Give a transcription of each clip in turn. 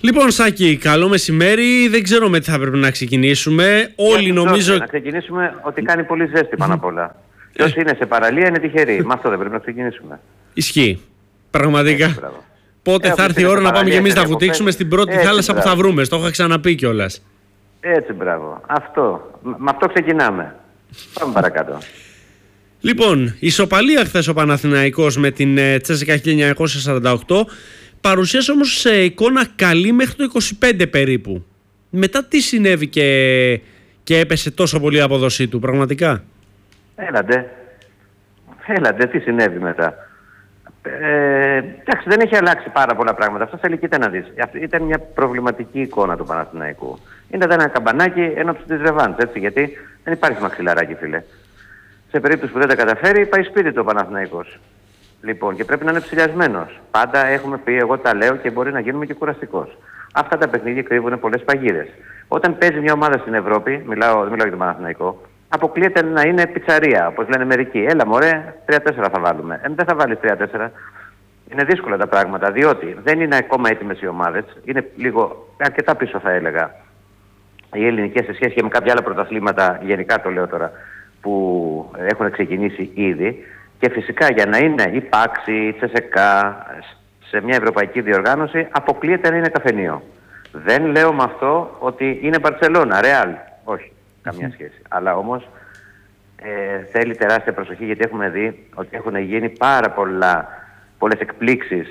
Λοιπόν, Σάκη, καλό μεσημέρι. Δεν ξέρω με τι θα πρέπει να ξεκινήσουμε. Όλοι νομίζω. Να ξεκινήσουμε ότι κάνει πολύ ζέστη πάνω απ' όλα. Και όσοι είναι σε παραλία είναι τυχεροί. Με αυτό δεν πρέπει να ξεκινήσουμε. Ισχύει. Πραγματικά. Πότε θα έρθει η ώρα να πάμε και εμείς να βουτήξουμε στην πρώτη θάλασσα που θα βρούμε. Το είχα ξαναπεί κιόλας. Έτσι, μπράβο. Αυτό. Με αυτό ξεκινάμε. Πάμε παρακάτω. Λοιπόν, ισοπαλία χθες ο Παναθηναϊκός με την Τσέσσεκα 1948. Παρουσίασε όμως σε εικόνα καλή μέχρι το 25 περίπου. Μετά τι συνέβη και έπεσε τόσο πολύ η απόδοσή του, πραγματικά? Έλατε, τι συνέβη μετά. Εντάξει, δεν έχει αλλάξει πάρα πολλά πράγματα. Αυτό θέλει, κοίτα να δεις. Ήταν μια προβληματική εικόνα του Παναθηναϊκού. Είναι ένα καμπανάκι ένωψη της ρεβάνς, έτσι, γιατί δεν υπάρχει μαξιλαράκι, φίλε. Σε περίπτωση που δεν τα καταφέρει, πάει σπίτι του ο Παναθηναϊκός. Λοιπόν, και πρέπει να είναι ψηλιασμένος. Πάντα έχουμε πει, εγώ τα λέω και μπορεί να γίνουμε και κουραστικός. Αυτά τα παιχνίδια κρύβουν πολλές παγίδες. Όταν παίζει μια ομάδα στην Ευρώπη, δεν μιλάω για τον Παναθηναϊκό, αποκλείεται να είναι πιτσαρία, όπως λένε μερικοί. Έλα μωρέ, 3-4 θα βάλουμε. Δεν θα βάλεις 3-4. Είναι δύσκολα τα πράγματα, διότι δεν είναι ακόμα έτοιμες οι ομάδες. Είναι λίγο, αρκετά πίσω θα έλεγα, οι ελληνικές σε σχέση και με κάποια άλλα πρωταθλήματα, γενικά το λέω τώρα, που έχουν ξεκινήσει ήδη. Και φυσικά για να είναι η Πάξη, η Τσεσεκά, σε μια ευρωπαϊκή διοργάνωση, αποκλείεται να είναι καφενείο. Δεν λέω με αυτό ότι είναι Μπαρτσελώνα, Ρεάλ. Όχι, καμία σχέση. Αλλά όμως θέλει τεράστια προσοχή, γιατί έχουμε δει ότι έχουν γίνει πάρα πολλές εκπλήξεις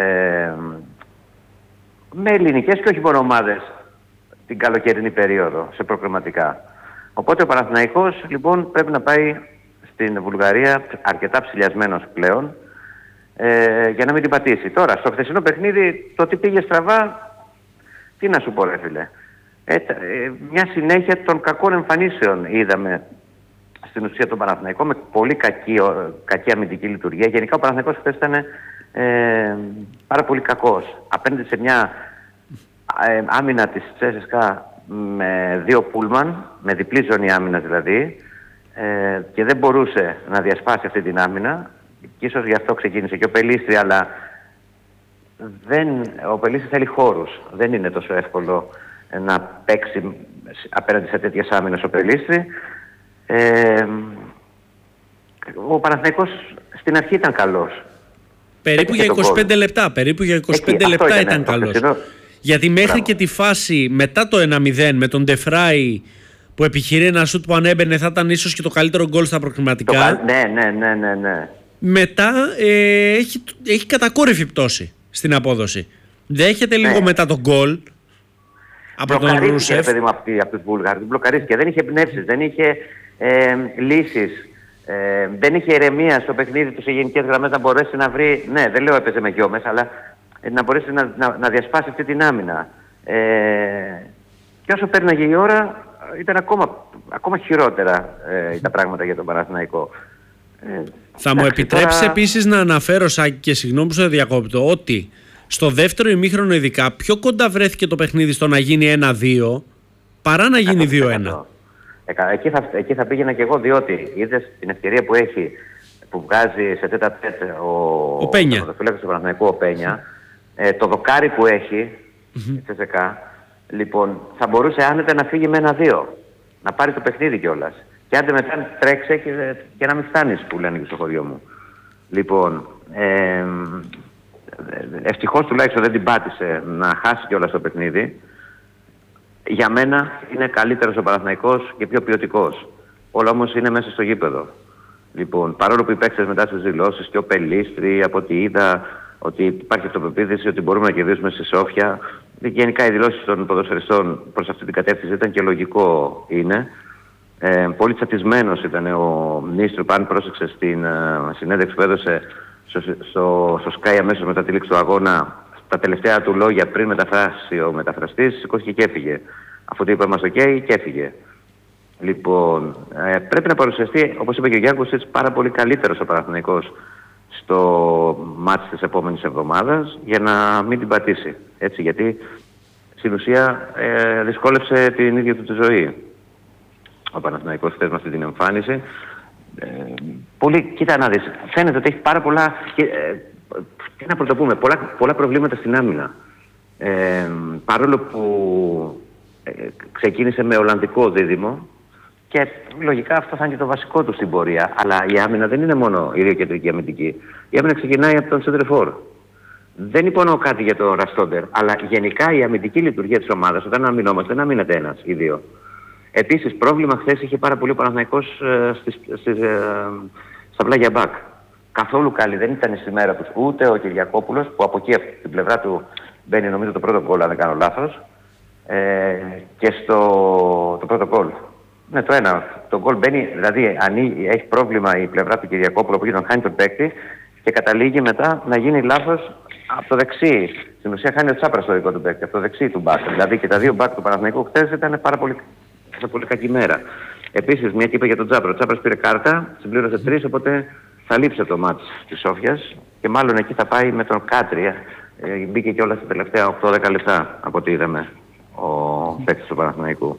με ελληνικές και όχι μόνο ομάδες την καλοκαιρινή περίοδο, σε προκριματικά. Οπότε ο Παναθηναϊκός λοιπόν πρέπει να πάει στην Βουλγαρία αρκετά ψηλιασμένος πλέον για να μην την πατήσει. Τώρα, στο χθεσινό παιχνίδι, το τι πήγε στραβά, τι να σου πω ρε φίλε. Μια συνέχεια των κακών εμφανίσεων είδαμε στην ουσία τον Παναθηναϊκό, με πολύ κακή αμυντική λειτουργία. Γενικά ο Παναθηναϊκός χθες ήταν πάρα πολύ κακός. Απέναντι σε μια άμυνα της Τσέσσεκα με δύο πούλμαν, με διπλή ζώνη άμυνας δηλαδή, και δεν μπορούσε να διασπάσει αυτή την άμυνα, και ίσως γι' αυτό ξεκίνησε και ο Πελίστρη, αλλά ο Πελίστρη θέλει χώρους. Δεν είναι τόσο εύκολο να παίξει απέναντι σε τέτοιες άμυνες ο Πελίστρη. Ο Παναθηναϊκός στην αρχή ήταν καλός. Περίπου για 25 λεπτά. Περίπου για 25 λεπτά ήταν καλός. Γιατί μέχρι και τη φάση μετά το 1-0 με τον Ντεφράι, που επιχειρεί ένα σουτ που αν έμπαινε θα ήταν ίσως και το καλύτερο γκολ στα προκριματικά. Ναι. Μετά έχει κατακόρυφη πτώση στην απόδοση. Δέχεται λίγο μετά τον γκολ από τον Ρούσεφ. Παιδί μου, από τους Βούλγαρους. Μπλοκαρίστηκε. Δεν είχε εμπνεύσεις, δεν είχε λύσεις. Δεν είχε ηρεμία στο παιχνίδι του σε γενικές γραμμές να μπορέσει να βρει. Ναι, δεν λέω έπαιζε με γιόμες, αλλά να μπορέσει να διασπάσει αυτή την άμυνα. Και όσο πέρναγε η ώρα, ήταν ακόμα χειρότερα τα πράγματα για τον Παναθηναϊκό. Θα μου επιτρέψει επίσης να αναφέρω, Σάκη, και συγγνώμη που σε διακόπτω, ότι στο δεύτερο ημίχρονο ειδικά πιο κοντά βρέθηκε το παιχνίδι στο να γίνει 1-2 παρά να γίνει 2-1. Εκεί θα πήγαινα και εγώ, διότι είδες την ευκαιρία που έχει, που βγάζει σε τέτα τέτα ο Πένια, ο Πένια, το δοκάρι που έχει, η Τσεσεκά, λοιπόν, θα μπορούσε άνετα να φύγει με 1-2, να πάρει το παιχνίδι κιόλας. Και άντε μετά τρέξε και να μην φτάνεις, που λένε και στο χωριό μου. Λοιπόν, ευτυχώς τουλάχιστον δεν την πάτησε να χάσει κιόλας το παιχνίδι. Για μένα είναι καλύτερος ο Παναθηναϊκός και πιο ποιοτικός. Όλα όμως είναι μέσα στο γήπεδο. Λοιπόν, παρόλο που οι παίκτες μετά στις δηλώσεις και ο Πελίστρη, από ό,τι είδα, ότι υπάρχει αυτοπεποίθηση ότι μπορούμε να κερδίσουμε στη Σόφια. Γενικά οι δηλώσεις των ποδοσφαιριστών προς αυτή την κατεύθυνση ήταν και λογικό είναι. Πολύ τσατισμένος ήταν ο Νίστρου, αν πρόσεξε στην συνέντευξη που έδωσε στο Sky αμέσως μετά τη λήξη του αγώνα, τα τελευταία του λόγια πριν μεταφράσει ο μεταφραστής, σηκώθηκε και έφυγε. Αφού το είπαμε στο OK και έφυγε. Λοιπόν, πρέπει να παρουσιαστεί, όπως είπε και ο Γιάννης, πάρα πολύ καλύτερος ο Παναθηναϊκός στο μάτς της επόμενης εβδομάδας για να μην την πατήσει. Έτσι, γιατί στην ουσία δυσκόλεψε την ίδια του τη ζωή ο Παναθηναϊκός χθες με αυτή την εμφάνιση. Πολύ, κοίτα να δεις, φαίνεται ότι έχει πάρα πολλά, τι να πρωτοπούμε, πολλά προβλήματα στην άμυνα. Παρόλο που ξεκίνησε με Ολλανδικό δίδυμο και λογικά αυτό θα είναι και το βασικό του στην πορεία. Αλλά η άμυνα δεν είναι μόνο η δύο κεντρική αμυντική. Η άμυνα ξεκινάει από τον Σεντρεφόρ. Δεν υπονοώ κάτι για τον Ραστόντερ, αλλά γενικά η αμυντική λειτουργία της ομάδας, όταν αμυνόμαστε, δεν αμήνεται ένας ή δύο. Επίσης, πρόβλημα χθες είχε πάρα πολύ ο Παναθηναϊκός στα πλάγια μπακ. Καθόλου καλή δεν ήταν στη μέρα τους ούτε ο Κυριακόπουλος, που από εκεί, από την πλευρά του, μπαίνει νομίζω το πρώτο γκολ, αν δεν κάνω λάθος. Και το πρώτο γκολ. Ναι, το ένα. Το γκολ μπαίνει, δηλαδή έχει πρόβλημα η πλευρά του Κυριακόπουλου, που τον χάνει τον παίκτη και καταλήγει μετά να γίνει λάθος από το δεξί. Στην ουσία χάνει ο Τσάπρας το δικό του παίκτη, από το δεξί του μπακ. Δηλαδή και τα δύο μπακ του Παναθηναϊκού χθες ήταν πάρα πολύ κακή μέρα. Επίσης, μια και είπα για τον Τσάπρα. Ο Τσάπρας πήρε κάρτα, συμπλήρωσε 3, οπότε θα λείψει το μάτς της Σόφιας και μάλλον εκεί θα πάει με τον Κάτρια. Μπήκε και όλα στα τελευταία 8-10 λεπτά από ό,τι είδαμε ο παίκτης του Παναθηναϊκού.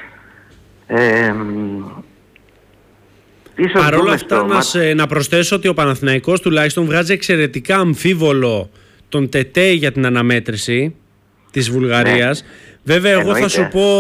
Παρ' όλα αυτά να προσθέσω ότι ο Παναθηναϊκός τουλάχιστον βγάζει εξαιρετικά αμφίβολο τον Τετέ για την αναμέτρηση της Βουλγαρίας. Ναι. Βέβαια εγώ θα σου πω,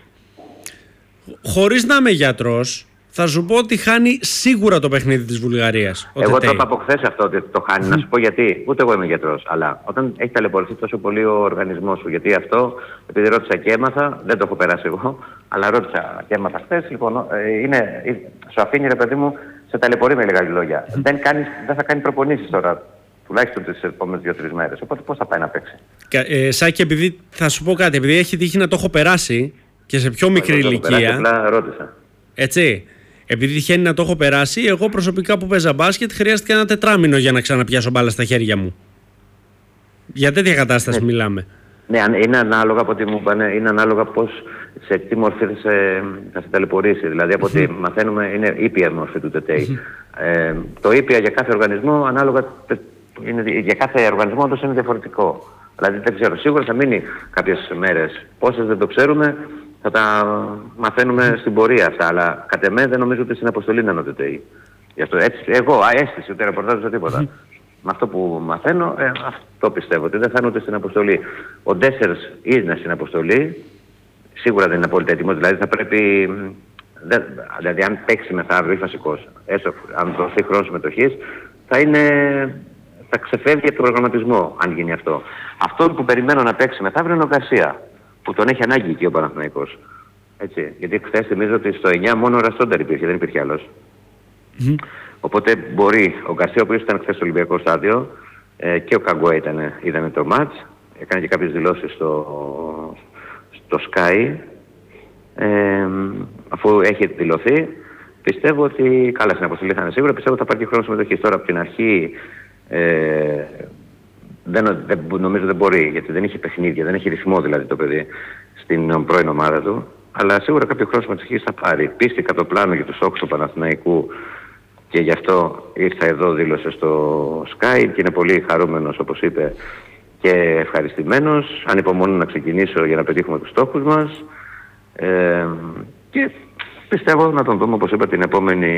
χωρίς να είμαι γιατρός, θα σου πω ότι χάνει σίγουρα το παιχνίδι της Βουλγαρίας. Εγώ το είπα από χθες αυτό ότι το χάνει. Να σου πω γιατί. Ούτε εγώ είμαι γιατρός. Αλλά όταν έχει ταλαιπωρηθεί τόσο πολύ ο οργανισμός σου, γιατί αυτό, επειδή ρώτησα και έμαθα, δεν το έχω περάσει εγώ, αλλά ρώτησα και έμαθα χθες, λοιπόν, σου αφήνει ρε παιδί μου, σε ταλαιπωρεί με λίγα λόγια. Δεν θα κάνει προπονήσεις τώρα, τουλάχιστον τις επόμενες 2-3 μέρες. Οπότε πώς θα πάει να παίξει. Σάκη, επειδή θα σου πω κάτι, επειδή έχει τύχει να το έχω περάσει και σε πιο μικρή ηλικία. Απλά ρώτησα. Έτσι. Επειδή τυχαίνει να το έχω περάσει, εγώ προσωπικά που παίζα μπάσκετ χρειάστηκε ένα τετράμινο για να ξαναπιάσω μπάλα στα χέρια μου. Για τέτοια κατάσταση μιλάμε. Ναι, είναι ανάλογα από ό,τι μου είπανε, είναι ανάλογα πώς, σε τι μορφή θα σε ταλαιπωρήσει. Δηλαδή από ό,τι μαθαίνουμε είναι ήπια μορφή του ΤΤΕΙ. Το ήπια για κάθε οργανισμό, ανάλογα, για κάθε οργανισμό όντως είναι διαφορετικό. Δηλαδή δεν ξέρω, σίγουρα θα μείνει κάποιες μέρες. Πόσες δεν το ξέρουμε. Θα τα μαθαίνουμε στην πορεία αυτά, αλλά κατ' εμέ δεν νομίζω ότι στην αποστολή είναι ο ΤΤΕΙ. Γι' αυτό έτσι, εγώ, αίσθηση, ούτε ρεπορτάζ ούτε τίποτα. Με αυτό που μαθαίνω, αυτό πιστεύω, ότι δεν θα είναι ούτε στην αποστολή. Ο Ντέσσερς είναι στην αποστολή, σίγουρα δεν είναι απόλυτα έτοιμος, δηλαδή θα πρέπει, δηλαδή αν παίξει μεθαύριο ή βασικός, έστω αν δοθεί χρόνο συμμετοχής, θα ξεφεύγει από τον προγραμματισμό, αν γίνει αυτό. Αυτό που περιμένω να παίξει μεθαύριο είναι ο Γκαρσία, που τον έχει ανάγκη και ο Παναθηναϊκός. Έτσι. Γιατί χθες θυμίζω ότι στο 9 μόνο ο Ραστόντερ υπήρχε, δεν υπήρχε άλλος. Οπότε μπορεί ο Γκαρσία, ο οποίος ήταν χθες στο Ολυμπιακό στάδιο, και ο Καγκουέ είδαμε το μάτς, έκανε και κάποιες δηλώσεις στο Sky, αφού έχει δηλωθεί. Πιστεύω ότι, καλά στην αποστολή θα είναι σίγουρα, πιστεύω ότι θα πάρει και χρόνο συμμετοχής. Τώρα από την αρχή νομίζω δεν μπορεί, γιατί δεν έχει παιχνίδια, δεν έχει ρυθμό δηλαδή το παιδί στην πρώην ομάδα του. Αλλά σίγουρα κάποιο χρόνο συμμετοχής θα πάρει. Πίστηκα το πλάνο για τους στόχους του Παναθηναϊκού και γι' αυτό ήρθα εδώ, δήλωσε στο Sky και είναι πολύ χαρούμενος, όπως είπε, και ευχαριστημένος. Ανυπομονώ να ξεκινήσω για να πετύχουμε τους στόχους μας. Και πιστεύω να τον δούμε, όπως είπα, την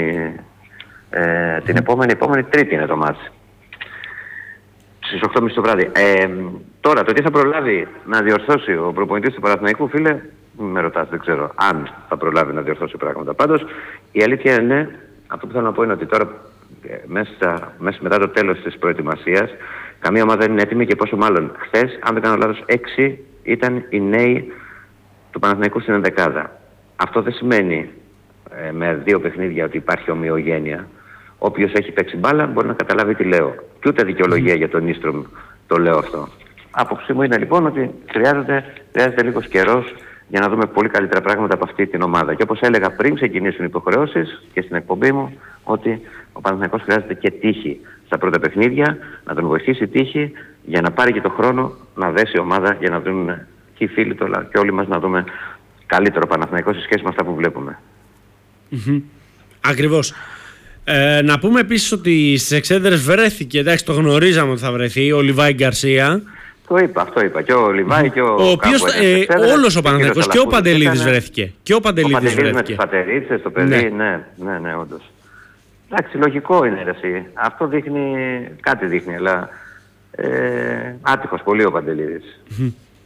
επόμενη Τρίτη είναι το μάτς. Στις 8.30 το βράδυ. Τώρα, το τι θα προλάβει να διορθώσει ο προπονητής του Παναθηναϊκού, φίλε, με ρωτάς, δεν ξέρω αν θα προλάβει να διορθώσει πράγματα. Πάντως, η αλήθεια είναι, αυτό που θέλω να πω είναι ότι τώρα, μετά το τέλος της προετοιμασίας, καμία ομάδα δεν είναι έτοιμη και πόσο μάλλον. Χθες, αν δεν κάνω λάθος, 6 ήταν οι νέοι του Παναθηναϊκού στην ενδεκάδα. Αυτό δεν σημαίνει με 2 παιχνίδια ότι υπάρχει ομοιογένεια. Όποιος έχει παίξει μπάλα μπορεί να καταλάβει τι λέω. Και ούτε δικαιολογία για τον Ίστρομ το λέω αυτό. Άποψή μου είναι λοιπόν ότι χρειάζεται λίγος καιρός για να δούμε πολύ καλύτερα πράγματα από αυτή την ομάδα. Και όπως έλεγα πριν ξεκινήσουν οι υποχρεώσεις και στην εκπομπή μου, ότι ο Παναθηναϊκός χρειάζεται και τύχη στα πρώτα παιχνίδια, να τον βοηθήσει τύχη για να πάρει και το χρόνο να δέσει η ομάδα, για να δουν και οι φίλοι του και όλοι μας να δούμε καλύτερο Παναθηναϊκό σε σχέση με αυτά που βλέπουμε. Ακριβώς. Να πούμε επίσης ότι στις εξέδρες βρέθηκε, εντάξει, το γνωρίζαμε ότι θα βρεθεί, ο Λιβάη Γκαρσία. Αυτό είπα. Και ο Λιβάη και ο οποίος, όλος ο Παναθηναϊκός και ο Παντελίδης βρέθηκε. Ο Παντελίδης με τις πατερίτσες, το παιδί, ναι, όντως. Εντάξει, λογικό είναι εσύ. Αυτό δείχνει, κάτι δείχνει, αλλά άτυχος πολύ ο Παντελίδης.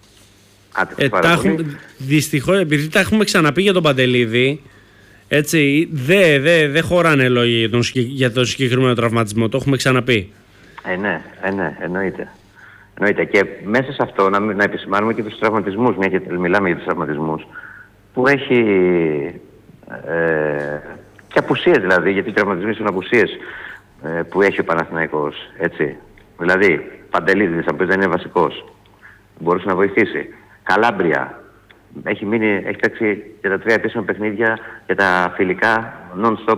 Δυστυχώς, επειδή τα έχουμε ξαναπεί για τον Παντελίδη, έτσι, δεν χωράνε λόγοι για τον συγκεκριμένο τραυματισμό. Το έχουμε ξαναπεί. Ναι, εννοείται. Και μέσα σε αυτό να επισημάνουμε και τους τραυματισμούς, μια και μιλάμε για τους τραυματισμούς, που έχει και απουσίες δηλαδή, γιατί οι τραυματισμοί είναι απουσίες που έχει ο Παναθηναϊκός, έτσι. Δηλαδή, Παντελίδης, αν πει δεν είναι βασικός, μπορούσε να βοηθήσει. Καλάμπρια, έχει παίξει και τα 3 επίσημα παιχνίδια και τα φιλικά non-stop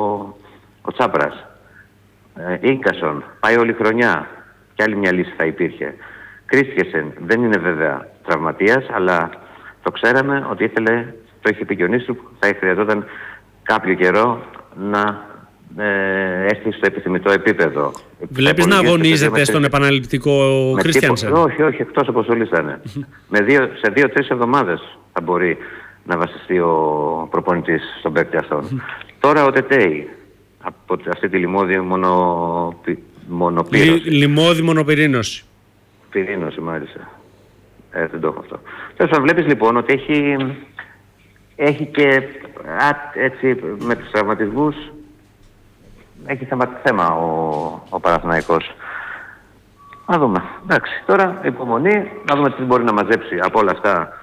ο Τσάπρας. Ίνκασον, πάει όλη χρονιά. Και άλλη μια λύση θα υπήρχε. Κρίστιεσεν δεν είναι βέβαια τραυματίας, αλλά το ξέραμε ότι το είχε πει και ο Νίστρουπ, θα χρειαζόταν κάποιο καιρό να έρθει στο επιθυμητό επίπεδο. Βλέπεις να αγωνίζεται στον επαναληπτικό Κρίστιανσεν? Όχι, εκτός αποστολής θα είναι. Σε 2-3 εβδομάδες θα μπορεί να βασιστεί ο προπονητής στον παίκτη αυτόν. Τώρα ο Τετέι, από αυτή τη λιμώδη μονοπύρωση. Λιμώδη μονοπυρήνωση. Πυρήνωση, μάλιστα. Δεν το έχω αυτό. Τέλος πάντων, βλέπεις λοιπόν ότι έχει και έτσι με τους τραυματισμούς έχει θέμα ο Παναθηναϊκός. Να δούμε. Εντάξει, τώρα υπομονή, να δούμε τι μπορεί να μαζέψει από όλα αυτά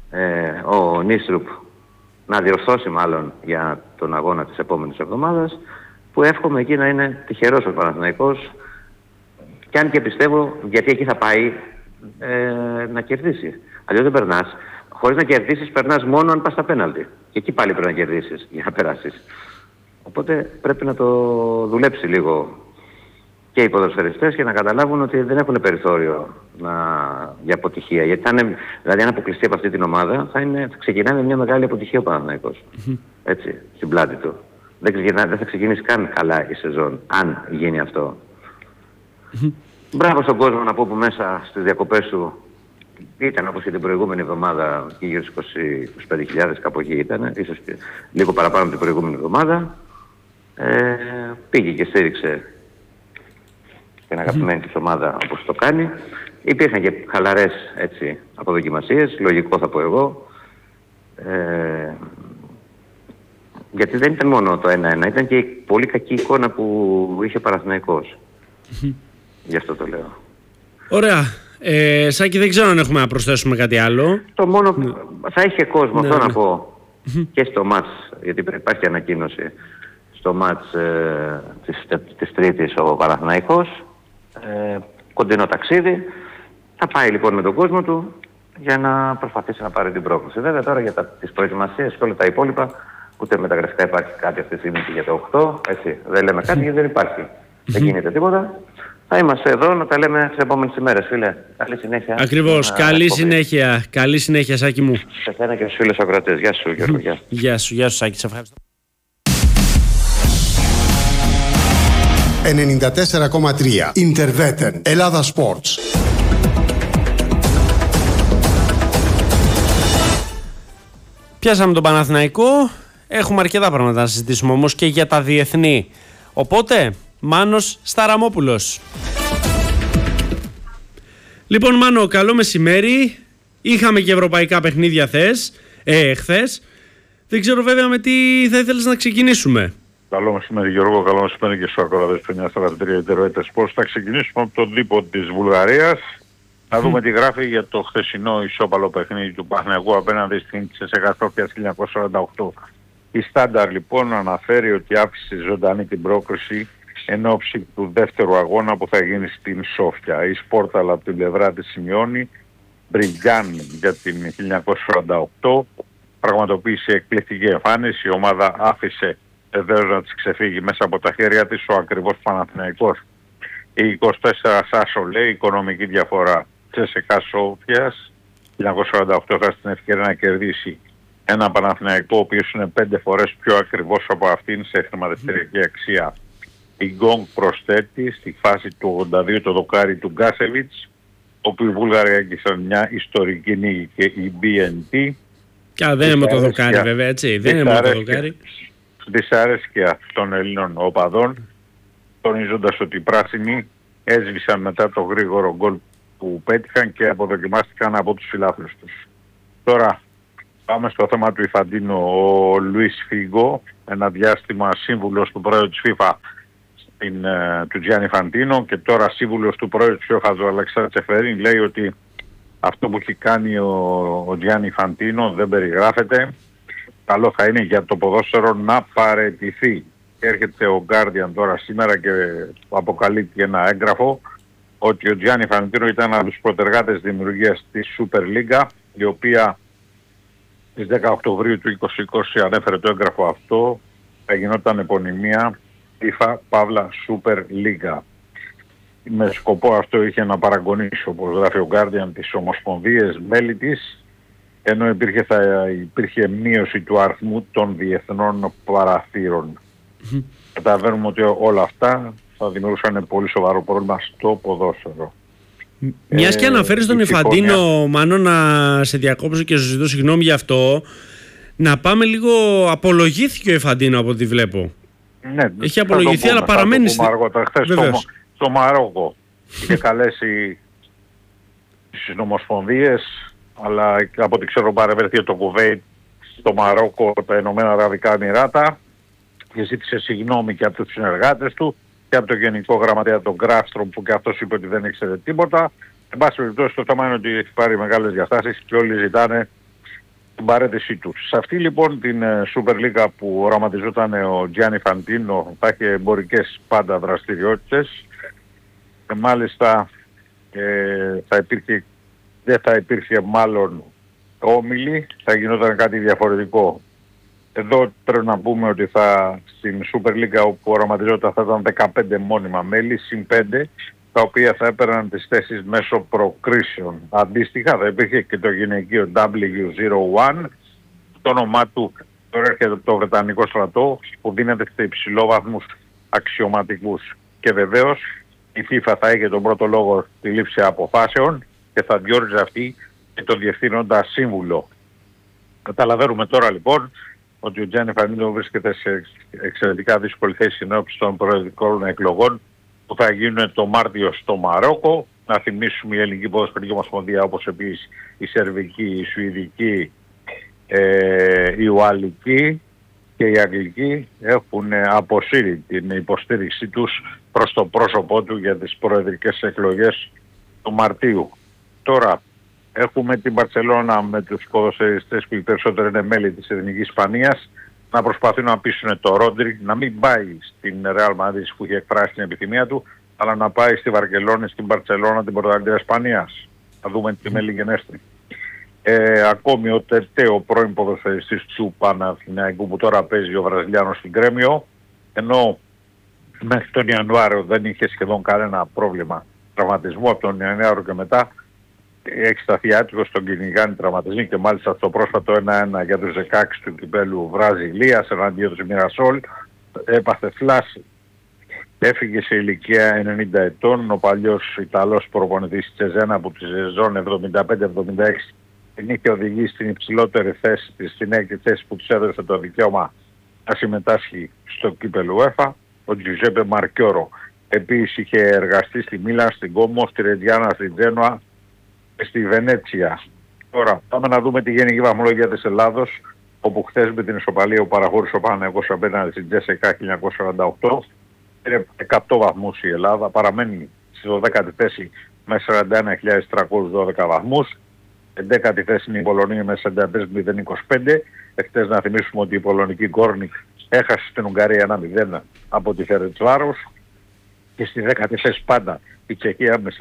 ο Νίστρουπ, να διορθώσει μάλλον για τον αγώνα της επόμενης εβδομάδας, που εύχομαι εκεί να είναι τυχερός ο Παναθηναϊκός, και αν και πιστεύω, γιατί εκεί θα πάει να κερδίσει. Αλλιώς δεν περνάς. Χωρίς να κερδίσεις, περνάς μόνο αν πας στα πέναλτι. Και εκεί πάλι πρέπει να κερδίσεις για να περάσεις. Οπότε πρέπει να το δουλέψει λίγο και οι ποδοσφαιριστές και να καταλάβουν ότι δεν έχουν περιθώριο για αποτυχία. Γιατί δηλαδή αν αποκλειστεί από αυτή την ομάδα θα ξεκινάει με μια μεγάλη αποτυχία ο Παναθηναϊκός. Έτσι, στην πλάτη του. Δεν θα ξεκινήσει καν καλά η σεζόν, αν γίνει αυτό. Μπράβο στον κόσμο, να πω, που μέσα στις διακοπές του ήταν όπως και την προηγούμενη εβδομάδα, και γύρω στους 25.000, κάπου εκεί ήταν, ίσως και λίγο παραπάνω από την προηγούμενη εβδομάδα. Πήγε και στήριξε την αγαπημένη της ομάδα όπως το κάνει. Υπήρχαν και χαλαρές αποδοκιμασίες, λογικό θα πω εγώ. Γιατί δεν ήταν μόνο το 1-1, ήταν και η πολύ κακή εικόνα που είχε ο Παναθηναϊκός. Γι' αυτό το λέω. Ωραία. Σάκη, δεν ξέρω αν έχουμε να προσθέσουμε κάτι άλλο. Το μόνο θα είχε κόσμο, αυτό να πω, και στο μάτς, γιατί υπάρχει ανακοίνωση, στο μάτς της Τρίτης ο Παναθηναϊκός, κοντινό ταξίδι. Θα πάει λοιπόν με τον κόσμο του για να προσπαθήσει να πάρει την πρόκληση. Βέβαια τώρα για τις προετοιμασίες και όλα τα υπόλοιπα, ούτε μεταγραφικά υπάρχει κάτι αυτή τη στιγμή για το 8. Έτσι, δεν λέμε κάτι γιατί δεν υπάρχει. Δεν γίνεται τίποτα. Θα είμαστε εδώ να τα λέμε τις επόμενες ημέρες, φίλε. Καλή συνέχεια. Ακριβώς. Καλή συνέχεια. Καλή συνέχεια, Σάκη μου. Σε σένα και στους φίλους ακροατές. Γεια σου, Γιώργο. Γεια σου, Σάκη. Σε ευχαριστώ. 94,3 Ιντερβέτεν Ελλάδα Sports. Πιάσαμε τον Παναθηναϊκό. Έχουμε αρκετά πράγματα να συζητήσουμε όμως και για τα διεθνή. Οπότε, Μάνος Σταραμόπουλος. Λοιπόν, Μάνο, καλό μεσημέρι. Είχαμε και ευρωπαϊκά παιχνίδια χθες. Δεν ξέρω βέβαια με τι θα ήθελες να ξεκινήσουμε. Καλό μεσημέρι, Γιώργο. Καλό μεσημέρι και στους ακροατές του 943 Ιντερβέτεν Sports. Θα ξεκινήσουμε από τον τύπο της Βουλγαρίας. Θα δούμε τι γράφει για το χθεσινό ισόπαλο παιχνίδι του Παναθηναϊκού απέναντι στην CSKA Sofia 1948. Η Στάνταρ λοιπόν αναφέρει ότι άφησε ζωντανή την πρόκριση εν ώψη του δεύτερου αγώνα που θα γίνει στην Σόφια. Η Σπόρταλ από την πλευρά της σημειώνει, Μπριγκάν για την 1948 πραγματοποίησε εκπληκτική εμφάνιση. Η ομάδα άφησε βεβαίως να της ξεφύγει μέσα από τα χέρια της ο ακριβώς Παναθηναϊκός. Η 24 Σάσο λέει οικονομική διαφορά CSKA Sofia 1948 είχα την ευκαιρία να κερδίσει ένα Παναθηναϊκό ο οποίος είναι 5 φορές πιο ακριβώς από αυτήν σε χρηματιστηριακή αξία. Η Γκόγκ προσθέτει στη φάση του 82 το δοκάρι του Γκάσεβιτς, όπου οι Βούλγαροι έγκυσαν μια ιστορική νίκη και η BNT. Και δεν είναι με το δοκάρι βέβαια, έτσι. Δεν είναι με το δοκάρι. Δυσαρέσκεια των Ελλήνων οπαδών, τονίζοντας ότι οι πράσινοι έσβησαν μετά το γρήγορο γκολ που πέτυχαν και αποδοκιμάστηκαν από τους φιλάθλους τους. Τώρα πάμε στο θέμα του Ιφαντίνο. Ο Λουίς Φίγκο, ένα διάστημα σύμβουλος του πρόεδρου της FIFA του Τζιάννη Φαντίνο και τώρα σύμβουλος του πρόεδρου της FIFA του Αλεξάνδρου Τσεφερίνη, λέει ότι αυτό που έχει κάνει ο Τζιάννη Φαντίνο δεν περιγράφεται. Καλό θα είναι για το ποδόσφαιρο να παραιτηθεί. Έρχεται ο Guardian τώρα σήμερα και αποκαλύπτει ένα έγγραφο ότι ο Τζιάννη Φαντίνο ήταν από τους πρωτεργάτες δημιουργίας της Super League, η οποία στις 10 Οκτωβρίου του 2020 ανέφερε το έγγραφο αυτό, θα γινόταν επωνυμία FIFA Παύλα Super League. Με σκοπό αυτό είχε να παραγωνίσει, όπως γράφει ο Guardian, τις ομοσπονδίες μέλη της, ενώ υπήρχε μείωση του αριθμού των διεθνών παραθύρων. Καταλαβαίνουμε ότι όλα αυτά θα δημιουργούσαν πολύ σοβαρό πρόβλημα στο ποδόσφαιρο. Μιας και αναφέρεις τον Ιφαντίνο, Μάνο, να σε διακόψω και σου ζητώ συγγνώμη γι' αυτό, να πάμε λίγο. Απολογήθηκε ο Ιφαντίνο από ό,τι βλέπω. Ναι, έχει απολογηθεί, αλλά παραμένει. Στο Μαρόκο είχε καλέσει στις νομοσπονδίες, αλλά από ό,τι ξέρω παρευρεθεί το Κουβέιτ, στο Μαρόκο, τα Ηνωμένα Αραβικά Εμιράτα, και ζήτησε συγγνώμη και από τους συνεργάτες του και από τον Γενικό Γραμματέα τον Γκράφστρομ, που και αυτός είπε ότι δεν ήξερε τίποτα. Εν πάση περιπτώσει, το θέμα είναι ότι έχει πάρει μεγάλες διαστάσεις και όλοι ζητάνε την παρέτησή του. Σε αυτή λοιπόν την Super League που οραματιζόταν ο Τζιάννη Φαντίνο, θα είχε εμπορικές πάντα δραστηριότητες. Μάλιστα δεν θα υπήρχε μάλλον όμιλοι, θα γινόταν κάτι διαφορετικό. Εδώ πρέπει να πούμε ότι στην Super League όπου οραματιζόταν θα ήταν 15 μόνιμα μέλη, συν 5, τα οποία θα έπαιρναν τις θέσεις μέσω προκρίσεων. Αντίστοιχα θα υπήρχε και το γυναικείο W01, το όνομά του τώρα έρχεται από το Βρετανικό στρατό, που δίνεται σε υψηλόβαθμους αξιωματικούς. Και βεβαίως η FIFA θα είχε τον πρώτο λόγο στη λήψη αποφάσεων και θα διόριζε αυτή και τον διευθύνοντα σύμβουλο. Καταλαβαίνουμε τώρα λοιπόν ότι ο Τζιάννη Φαντίνο βρίσκεται σε εξαιρετικά δύσκολη θέση ενώπιση των προεδρικών εκλογών που θα γίνουν το Μάρτιο στο Μαρόκο. Να θυμίσουμε, η Ελληνική Ποδοσφαιρική Ομοσπονδία, όπως επίσης η Σερβική, η Σουηδική, η Ουαλική και η Αγγλική έχουν αποσύρει την υποστήριξή τους προς το πρόσωπό του για τις προεδρικές εκλογές του Μαρτίου. Τώρα έχουμε την Μπαρτσελώνα με τους ποδοσφαιριστές που οι περισσότεροι είναι μέλη της Εθνικής Ισπανίας να προσπαθούν να πείσουν το Ρόντρι να μην πάει στην Ρεάλ Μαδρίτης που είχε εκφράσει την επιθυμία του, αλλά να πάει στη Βαρκελόνη, στην Μπαρτσελώνα, την πρωταθλήτρια Ισπανίας. Θα δούμε τι μέλη γενέστρι. Ακόμη ο Τετέ, ο πρώην ποδοσφαιριστής του Παναθηναϊκού που τώρα παίζει ο Βραζιλιάνος στην Κρέμιο, ενώ μέχρι τον Ιανουάριο δεν είχε σχεδόν κανένα πρόβλημα τραυματισμού, από τον Ιανουάριο και μετά έχει σταθεί άτυχος, τον κυνηγάνει τραυματισμοί και μάλιστα στο πρόσφατο 1-1 για τους 16 του κυπέλου Βραζιλίας εναντίον του Μιρασόλ έπαθε φλάση. Έφυγε σε ηλικία 90 ετών ο παλιός Ιταλός προπονητής Τσεζένα από τη σεζόν 75-76 την είχε οδηγήσει στην υψηλότερη θέση της, στην έκτη θέση που της έδωσε το δικαίωμα να συμμετάσχει στο κύπελο UEFA, ο Τζουζέπε Μαρκιόρο. Επίσης είχε εργαστεί στη Μίλαν, στην Κόμο, στη Ρεντιάνα, στην Τζένοα και στη Βενέτσια. Τώρα πάμε να δούμε τη γενική βαθμολογία της Ελλάδος, όπου χθες με την ισοπαλία που παραχώρησε ο Παναθηναϊκός απέναντι στην Τζέσσεκα 1948 είναι 100 βαθμούς η Ελλάδα, παραμένει στη 12η θέση με 41.312 βαθμούς. 11η θέση είναι η Πολωνία με 43.025. Εχθές να θυμίσουμε ότι η πολωνική Γκόρνικ έχασε στην Ουγγαρία 1-0 από τη Φερεντσβάρος. Και στη 10η θέση πάντα η Τσεχία με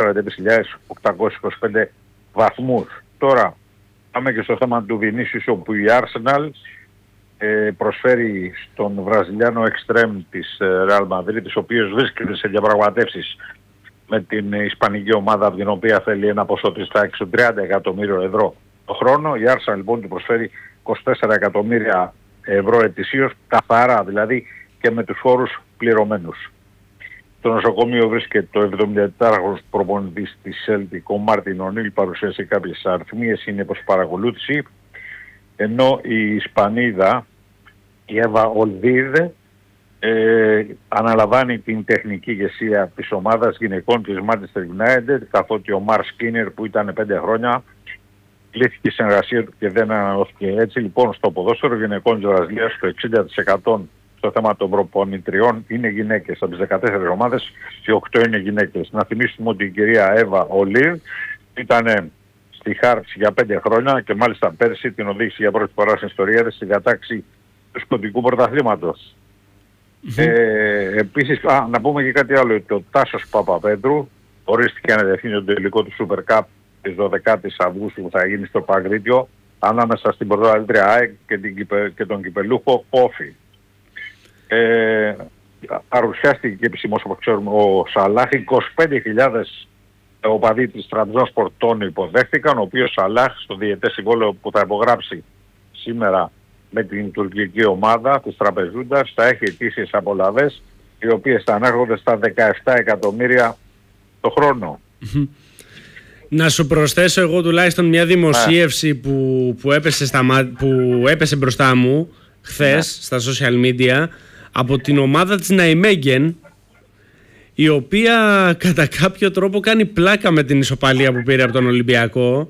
44.825 βαθμούς. Τώρα πάμε και στο θέμα του Βινίσιους, όπου η Arsenal προσφέρει στον Βραζιλιάνο εξτρέμ της Real Madrid, ο οποίος βρίσκεται σε διαπραγματεύσεις με την ισπανική ομάδα, από την οποία θέλει ένα ποσό της τάξης των 30 εκατομμύριων ευρώ το χρόνο. Η Arsenal λοιπόν του προσφέρει 24 εκατομμύρια ευρώ ετησίως, καθαρά δηλαδή και με τους φόρους πληρωμένους. Στο νοσοκομείο βρίσκεται το 74χρονος προπονητής της Celtic, ο Μάρτιν Ονίλ, παρουσίασε κάποιες αριθμίες, είναι προς παρακολούθηση, ενώ η Ισπανίδα, η Εύα Ολδίδε, αναλαμβάνει την τεχνική ηγεσία της ομάδας γυναικών της Manchester United, καθότι ο Μαρ Σκίνερ που ήταν 5 χρόνια λύθηκε η συνεργασία του και δεν ανανεώθηκε. Έτσι λοιπόν στο ποδόσφαιρο γυναικών της Βραζιλίας το 60% στο θέμα των προπονητριών είναι γυναίκες. Από τις 14 ομάδες οι 8 είναι γυναίκες. Να θυμίσουμε ότι η κυρία Εύα Ολίρ ήταν στη Χάρτς για 5 χρόνια και μάλιστα πέρσι την οδήγησε για πρώτη φορά στην ιστορία της στην κατάξη του σκοτικού πρωταθλήματος. Επίσης, να πούμε και κάτι άλλο, ότι ο Τάσος Παπαπέτρου ορίστηκε να διευθύνει το τελικό του Super Cup της 12ης Αυγούστου που θα γίνει στο Παγκρίτιο ανάμεσα στην πρωταθλήτρια ΑΕΚ και τον κυπελούχο Όφη. Παρουσιάστηκε και επισήμως, όπως ξέρουμε, ο Σαλάχ. 25.000 οπαδοί της Τρabzonspor τον υποδέχτηκαν, ο οποίος Σαλάχ στο διετές συμβόλαιο που θα υπογράψει σήμερα με την τουρκική ομάδα της Τραπεζούντας θα έχει ετήσιες απολαβές, οι οποίες θα ανέρχονται στα 17 εκατομμύρια το χρόνο. Να σου προσθέσω εγώ τουλάχιστον μια δημοσίευση που έπεσε μπροστά μου χθες στα social media από την ομάδα της Ναϊμέγγεν, η οποία κατά κάποιο τρόπο κάνει πλάκα με την ισοπαλία που πήρε από τον Ολυμπιακό,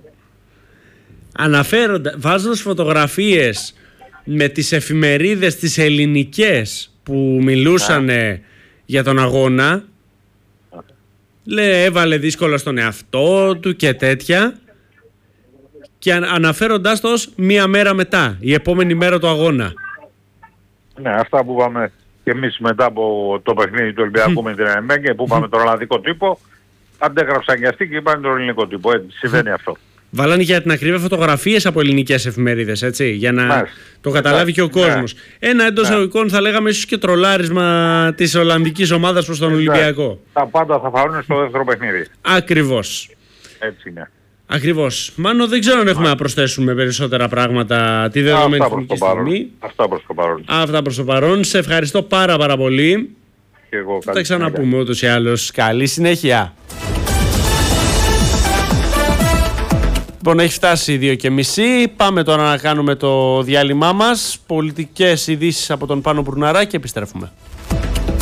βάζοντας φωτογραφίες με τις εφημερίδες τις ελληνικές που μιλούσαν για τον αγώνα. Λέει, έβαλε δύσκολα στον εαυτό του και τέτοια, και αναφέροντάς το ως μία μέρα μετά, η επόμενη μέρα του αγώνα. Ναι, αυτά που είπαμε και εμείς μετά από το παιχνίδι του Ολυμπιακού με την ΕΜΕΚ, που είπαμε τον Ολλανδικό τύπο, αντέγραψαν και αυτοί και είπαν τον ελληνικό τύπο. Έτσι συμβαίνει αυτό. Βάλανε για την ακρίβεια φωτογραφίες από ελληνικές εφημερίδες, έτσι, για να το καταλάβει και ο κόσμος. Ένα εντός εισαγωγικών θα λέγαμε ίσως και τρολάρισμα της Ολλανδικής ομάδας προς τον Ολυμπιακό. Τα πάντα θα φανούν στο δεύτερο παιχνίδι. Ακριβώς. Έτσι είναι. Ακριβώς. Μάνο, δεν ξέρω αν έχουμε να προσθέσουμε περισσότερα πράγματα τη δεδομένη χρονική στιγμή. Αυτά προς το παρόν. Αυτά προς το παρόν. Σε ευχαριστώ πάρα πολύ. Και εγώ, θα τα ξαναπούμε ούτως ή άλλως. Καλή συνέχεια. Λοιπόν, έχει φτάσει 2:30. Πάμε τώρα να κάνουμε το διάλειμμά μας. Πολιτικές ειδήσεις από τον Πάνο Μπουρναρά και επιστρέφουμε.